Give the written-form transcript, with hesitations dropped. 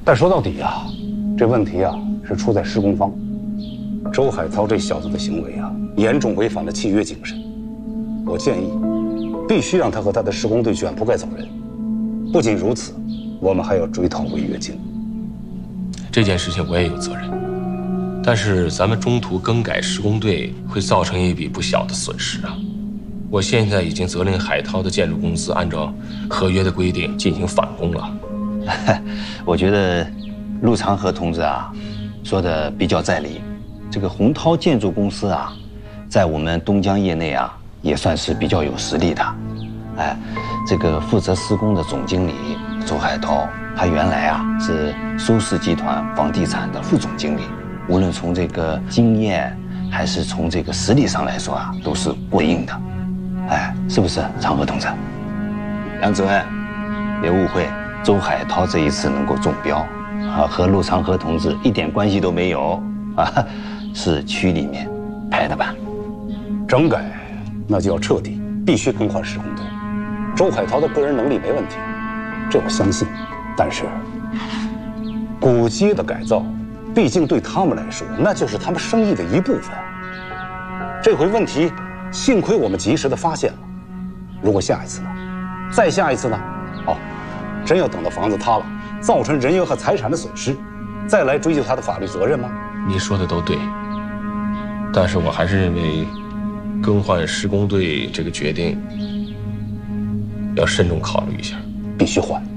但说到底呀，这问题啊是出在施工方。周海涛这小子的行为啊，严重违反了契约精神。我建议，必须让他和他的施工队卷铺盖走人。不仅如此，我们还要追讨违约金。 这件事情我也有责任，但是咱们中途更改施工队会造成一笔不小的损失啊。我现在已经责令海涛的建筑公司按照合约的规定进行返工了。 我觉得陆长河同志啊说的比较在理。这个洪涛建筑公司啊，在我们东江业内啊也算是比较有实力的。哎，这个负责施工的总经理周海涛，他原来啊是苏氏集团房地产的副总经理，无论从这个经验还是从这个实力上来说啊，都是过硬的。哎，是不是长河同志？杨主任，别误会，周海涛这一次能够中标啊，和陆长河同志一点关系都没有啊，是区里面派的班。 整改那就要彻底，必须更换施工队。周海涛的个人能力没问题，这我相信。但是古街的改造，毕竟对他们来说，那就是他们生意的一部分。这回问题幸亏我们及时的发现了。如果下一次呢？再下一次呢？哦，真要等到房子塌了，造成人员和财产的损失，再来追究他的法律责任吗？ 你说的都对，但是我还是认为，更换施工队这个决定要慎重考虑一下。 必须换。